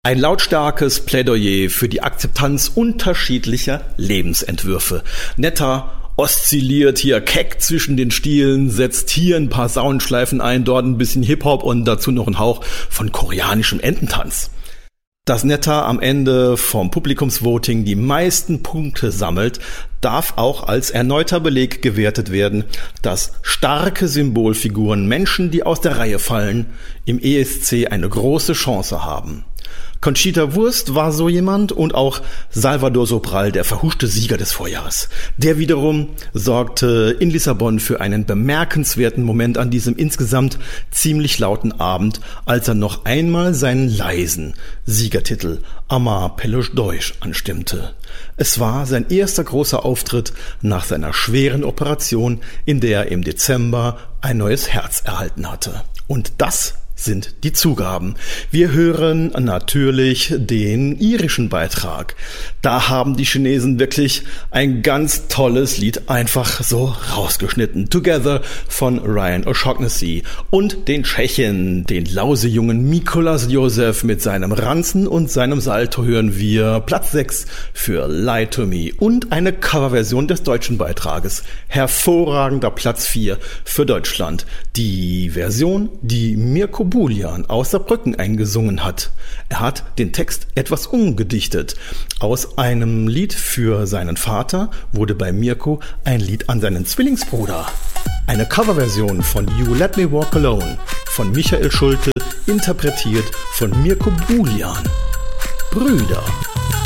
Ein lautstarkes Plädoyer für die Akzeptanz unterschiedlicher Lebensentwürfe. Netta oszilliert hier keck zwischen den Stilen, setzt hier ein paar Soundschleifen ein, dort ein bisschen Hip-Hop und dazu noch ein Hauch von koreanischem Ententanz. Dass Netta am Ende vom Publikumsvoting die meisten Punkte sammelt, darf auch als erneuter Beleg gewertet werden, dass starke Symbolfiguren, Menschen, die aus der Reihe fallen, im ESC eine große Chance haben. Conchita Wurst war so jemand und auch Salvador Sobral, der verhuschte Sieger des Vorjahres. Der wiederum sorgte in Lissabon für einen bemerkenswerten Moment an diesem insgesamt ziemlich lauten Abend, als er noch einmal seinen leisen Siegertitel Amar pelos dois anstimmte. Es war sein erster großer Auftritt nach seiner schweren Operation, in der er im Dezember ein neues Herz erhalten hatte. Und das sind die Zugaben. Wir hören natürlich den irischen Beitrag. Da haben die Chinesen wirklich ein ganz tolles Lied einfach so rausgeschnitten. Together von Ryan O'Shaughnessy. Und den Tschechen, den lausejungen Mikolas Josef mit seinem Ranzen und seinem Salto hören wir Platz 6 für Lie to Me und eine Coverversion des deutschen Beitrages. Hervorragender Platz 4 für Deutschland. Die Version, die Mirko Bulian aus Saarbrücken eingesungen hat. Er hat den Text etwas umgedichtet. Aus einem Lied für seinen Vater wurde bei Mirko ein Lied an seinen Zwillingsbruder. Eine Coverversion von You Let Me Walk Alone von Michael Schulte, interpretiert von Mirko Bulian. Brüder.